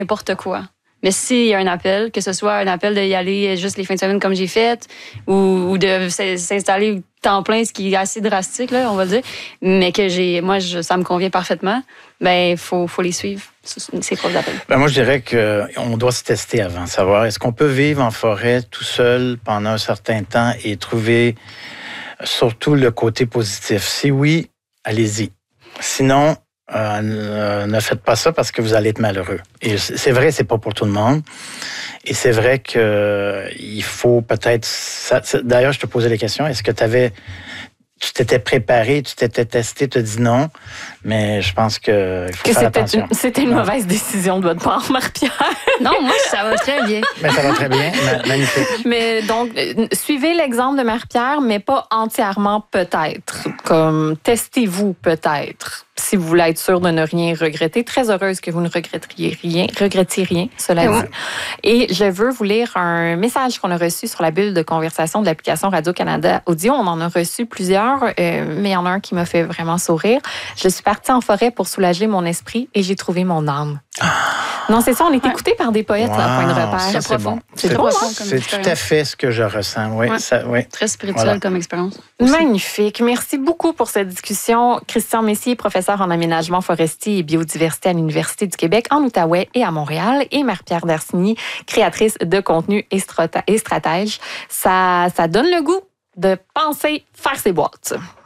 n'importe quoi. Mais s'il y a un appel, que ce soit un appel d'y aller juste les fins de semaine comme j'ai fait, ou de s'installer temps plein, ce qui est assez drastique, là, on va le dire, mais que ça me convient parfaitement, ben faut les suivre, ces profs d'appel. Ben moi, je dirais qu'on doit se tester avant, savoir est-ce qu'on peut vivre en forêt tout seul pendant un certain temps et trouver surtout le côté positif. Si oui, allez-y. Sinon, ne faites pas ça parce que vous allez être malheureux. Et c'est vrai, c'est pas pour tout le monde. Et c'est vrai que il faut peut-être... D'ailleurs, je te posais la question, est-ce que tu t'étais préparé, tu t'étais testé, tu as dit non, mais je pense qu'il faut faire attention. C'était une mauvaise décision de votre part, Marie-Pierre. Non, moi, ça va très bien. Mais ça va très bien, magnifique. Mais donc, suivez l'exemple de Marie-Pierre, mais pas entièrement peut-être. Comme, testez-vous peut-être, si vous voulez être sûr de ne rien regretter. Très heureuse que vous ne regrettiez rien, cela dit. Et je veux vous lire un message qu'on a reçu sur la bulle de conversation de l'application Radio-Canada Audio. On en a reçu plusieurs, mais il y en a un qui m'a fait vraiment sourire. Je suis partie en forêt pour soulager mon esprit et j'ai trouvé mon âme. Non, c'est ça, on est écouté par des poètes, là, point de repère. Ça, c'est bon. C'est tout à fait ce que je ressens. Oui, oui. Très spirituel comme expérience. Aussi. Magnifique. Merci beaucoup pour cette discussion. Christian Messier, professeur en aménagement forestier et biodiversité à l'Université du Québec en Outaouais et à Montréal. Et Marie-Pierre Darcigny, créatrice de contenu et stratège. Ça donne le goût de penser faire ses boîtes.